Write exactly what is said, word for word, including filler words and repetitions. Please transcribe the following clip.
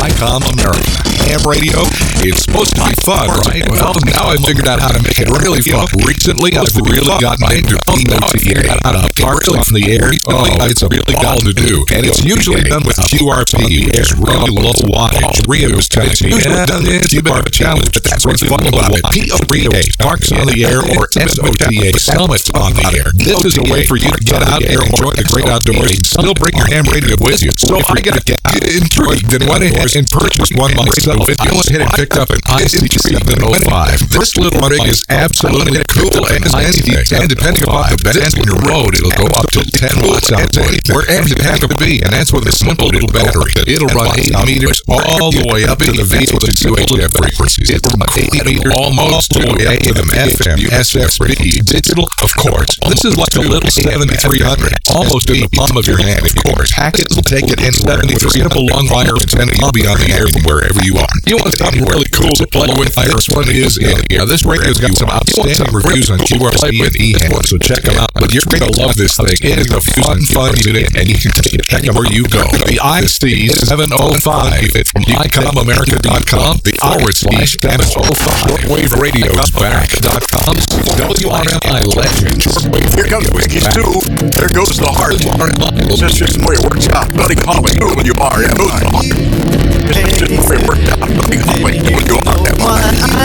ICOM America. Ham radio, it's supposed to be fun, right? Well, now I've figured out how to make it really fun. Recently, I've really gotten into P O T A, how to parcel from the air. Oh, it's a really ball to do. And it's usually done with Q R P, which is really low wattage. Rio's telling me, usually done in a bit of a challenge, but that's what's fun about it. P O T A, Parks on the Air, or S O T A, Summits on the Air. This is a way for you to get out there and enjoy the great outdoors and still bring your ham radio with you. So if I get intrigued and went ahead and purchased one myself, if you went ahead and picked up an I C seven oh five, this little rig is absolutely cool as anything. And depending upon the best in your road, it'll go up to ten watts output, wherever you have to be. And that's with a simple little battery. It'll run eight meters all the way up into the V with its U H F frequencies. It'll run eight meters almost to A M, F M, S F, digital, of course. This is like a little seventy-three hundred, almost in the palm of your hand, of course. Packets will take it in seventy-three simple long wire antenna. You'll be on the air from wherever you are. You want something really cool to play with? This one is in here. This radio's got some outstanding reviews on Q R C and E H A M, so check them out. But you're going to love this thing. It is a fun, fun unit, and you can take it where you go. The I C seven oh five from I com America dot com, the forward slash seven oh five shortwave radios back dot com, W R M I legend shortwave. Here comes Whiskey two. There goes the heart. That's just the way it works out. Buddy, call me when you are. Yeah, those are the heart. It's just the way it works out. Buddy, call me when you are.